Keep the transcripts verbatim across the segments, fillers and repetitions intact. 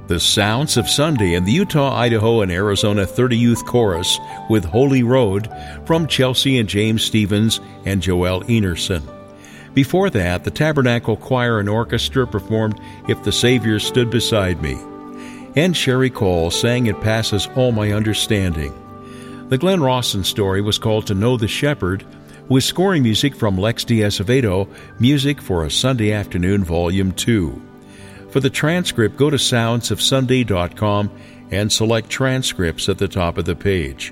The Sounds of Sunday in the Utah, Idaho, and Arizona thirty Youth Chorus with Holy Road from Chelsea and James Stevens and Joel Enerson. Before that, the Tabernacle Choir and Orchestra performed If the Savior Stood Beside Me. And Sherry Cole sang It Passes All My Understanding. The Glenn Rawson story was called To Know the Shepherd, with scoring music from Lex de Acevedo, Music for a Sunday Afternoon, Volume two. For the transcript, go to sounds of sunday dot com and select Transcripts at the top of the page.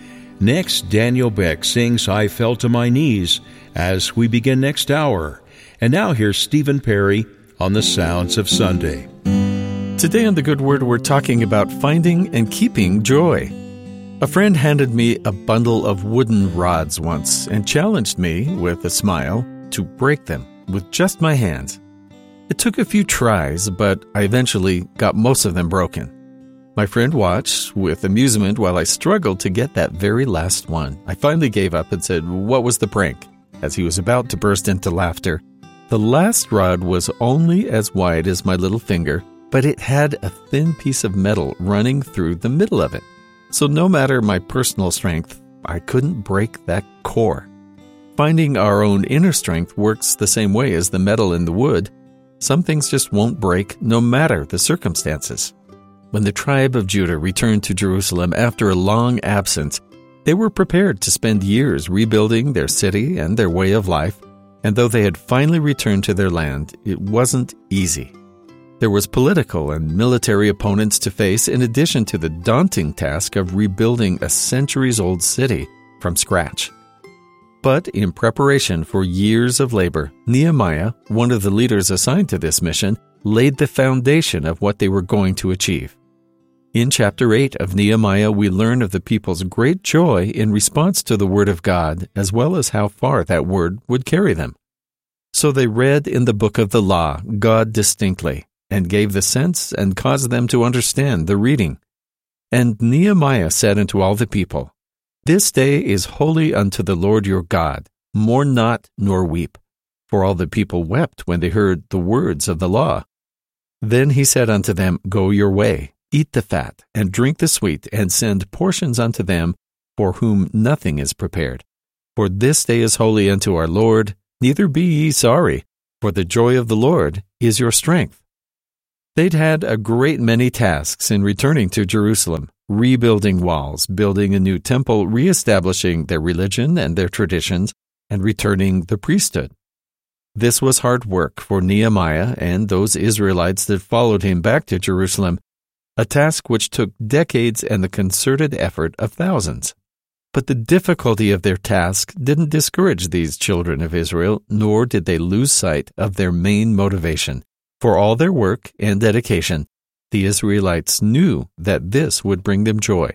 Next, Daniel Beck sings I Fell to My Knees as we begin next hour. And now here's Stephen Perry on the Sounds of Sunday. Today on The Good Word, we're talking about finding and keeping joy. A friend handed me a bundle of wooden rods once and challenged me, with a smile, to break them with just my hands. It took a few tries, but I eventually got most of them broken. My friend watched with amusement while I struggled to get that very last one. I finally gave up and said, "What was the prank?" As he was about to burst into laughter. The last rod was only as wide as my little finger, but it had a thin piece of metal running through the middle of it. So no matter my personal strength, I couldn't break that core. Finding our own inner strength works the same way as the metal in the wood. Some things just won't break no matter the circumstances. When the tribe of Judah returned to Jerusalem after a long absence, they were prepared to spend years rebuilding their city and their way of life, and though they had finally returned to their land, it wasn't easy. There was political and military opponents to face in addition to the daunting task of rebuilding a centuries-old city from scratch. But in preparation for years of labor, Nehemiah, one of the leaders assigned to this mission, laid the foundation of what they were going to achieve. In chapter eight of Nehemiah, we learn of the people's great joy in response to the word of God, as well as how far that word would carry them. So they read in the book of the law God distinctly, and gave the sense and caused them to understand the reading. And Nehemiah said unto all the people, This day is holy unto the Lord your God. Mourn not nor weep. For all the people wept when they heard the words of the law. Then he said unto them, Go your way, eat the fat, and drink the sweet, and send portions unto them for whom nothing is prepared. For this day is holy unto our Lord, neither be ye sorry, for the joy of the Lord is your strength. They'd had a great many tasks in returning to Jerusalem. Rebuilding walls, building a new temple, reestablishing their religion and their traditions, and returning the priesthood. This was hard work for Nehemiah and those Israelites that followed him back to Jerusalem, a task which took decades and the concerted effort of thousands. But the difficulty of their task didn't discourage these children of Israel, nor did they lose sight of their main motivation. For all their work and dedication, the Israelites knew that this would bring them joy.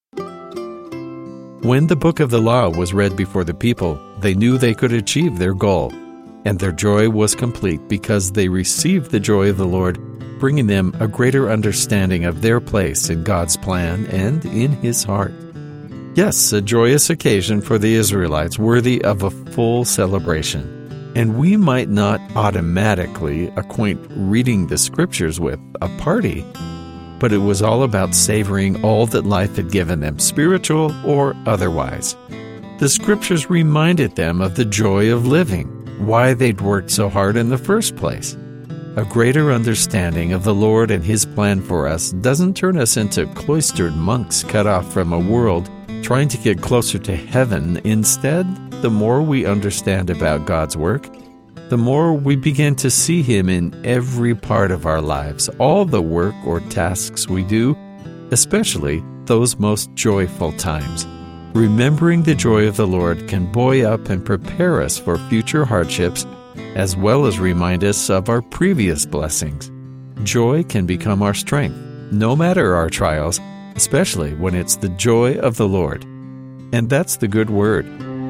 When the book of the law was read before the people, they knew they could achieve their goal, and their joy was complete because they received the joy of the Lord, bringing them a greater understanding of their place in God's plan and in His heart. Yes, a joyous occasion for the Israelites, worthy of a full celebration. And we might not automatically acquaint reading the Scriptures with a party, but it was all about savoring all that life had given them, spiritual or otherwise. The Scriptures reminded them of the joy of living, why they'd worked so hard in the first place. A greater understanding of the Lord and His plan for us doesn't turn us into cloistered monks cut off from a world trying to get closer to heaven. Instead, the more we understand about God's work, the more we begin to see Him in every part of our lives, all the work or tasks we do, especially those most joyful times. Remembering the joy of the Lord can buoy up and prepare us for future hardships, as well as remind us of our previous blessings. Joy can become our strength, no matter our trials, especially when it's the joy of the Lord. And that's the good word.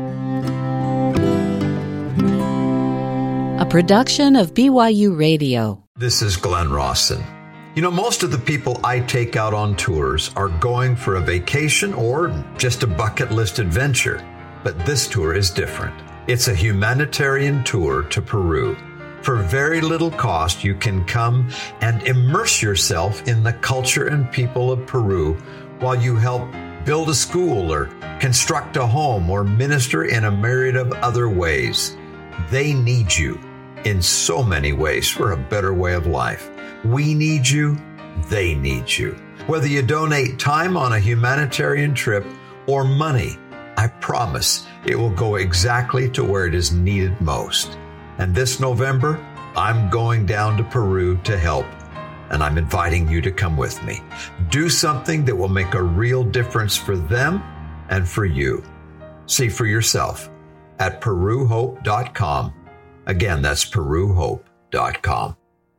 A production of B Y U Radio. This is Glenn Rawson. You know, most of the people I take out on tours are going for a vacation or just a bucket list adventure. But this tour is different. It's a humanitarian tour to Peru. For very little cost, you can come and immerse yourself in the culture and people of Peru while you help build a school or construct a home or minister in a myriad of other ways. They need you in so many ways for a better way of life. We need you. They need you. Whether you donate time on a humanitarian trip or money, I promise it will go exactly to where it is needed most. And this November, I'm going down to Peru to help, and I'm inviting you to come with me. Do something that will make a real difference for them and for you. See for yourself at peru hope dot com. Again, that's peru hope dot com.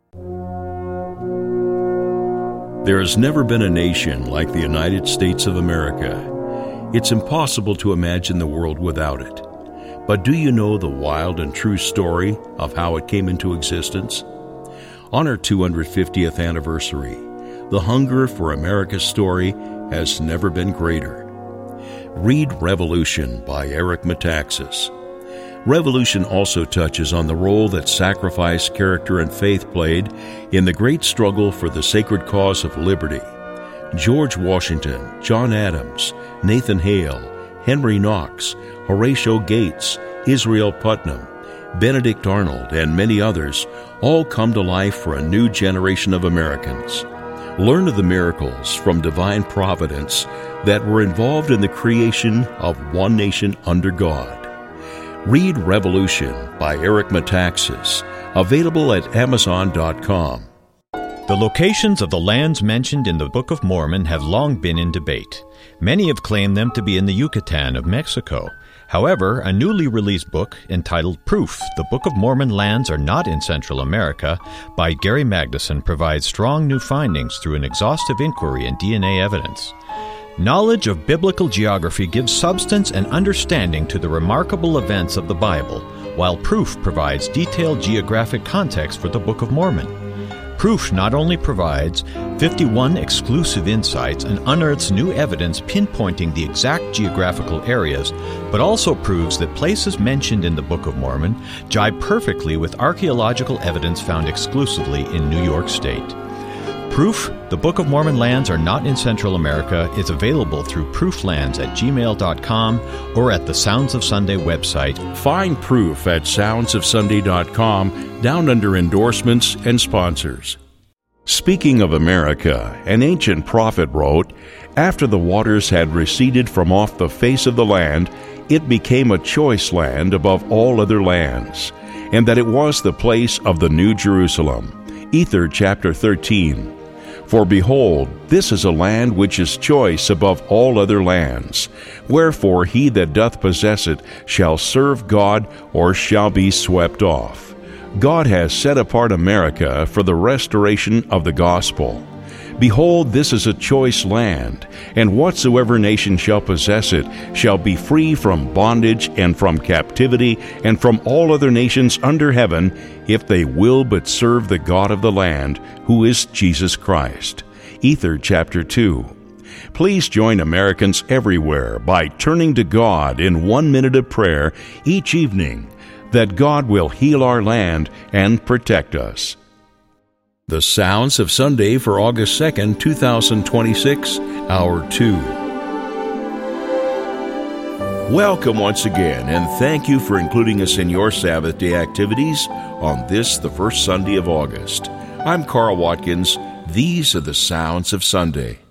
There has never been a nation like the United States of America. It's impossible to imagine the world without it. But do you know the wild and true story of how it came into existence? On our two hundred fiftieth anniversary, the hunger for America's story has never been greater. Read Revolution by Eric Metaxas. Revolution also touches on the role that sacrifice, character, and faith played in the great struggle for the sacred cause of liberty. George Washington, John Adams, Nathan Hale, Henry Knox, Horatio Gates, Israel Putnam, Benedict Arnold, and many others all come to life for a new generation of Americans. Learn of the miracles from divine providence that were involved in the creation of one nation under God. Read Revolution by Eric Metaxas, available at amazon dot com. The locations of the lands mentioned in the Book of Mormon have long been in debate. Many have claimed them to be in the Yucatan of Mexico. However, a newly released book entitled Proof, The Book of Mormon Lands Are Not in Central America by Gary Magnuson provides strong new findings through an exhaustive inquiry and D N A evidence. Knowledge of biblical geography gives substance and understanding to the remarkable events of the Bible, while Proof provides detailed geographic context for the Book of Mormon. Proof not only provides fifty-one exclusive insights and unearths new evidence pinpointing the exact geographical areas, but also proves that places mentioned in the Book of Mormon jibe perfectly with archaeological evidence found exclusively in New York State. Proof, The Book of Mormon Lands Are Not in Central America is available through prooflands at gmail dot com or at the Sounds of Sunday website. Find Proof at sounds of sunday dot com down under endorsements and sponsors. Speaking of America, an ancient prophet wrote, "After the waters had receded from off the face of the land, it became a choice land above all other lands, and that it was the place of the New Jerusalem." Ether chapter thirteen. For behold, this is a land which is choice above all other lands. Wherefore he that doth possess it shall serve God or shall be swept off. God has set apart America for the restoration of the gospel. Behold, this is a choice land, and whatsoever nation shall possess it shall be free from bondage and from captivity and from all other nations under heaven, if they will but serve the God of the land, who is Jesus Christ. Ether chapter two. Please join Americans everywhere by turning to God in one minute of prayer each evening, that God will heal our land and protect us. The Sounds of Sunday for August second, twenty twenty-six, Hour two. Welcome once again, and thank you for including us in your Sabbath day activities on this, the first Sunday of August. I'm Carl Watkins. These are the Sounds of Sunday.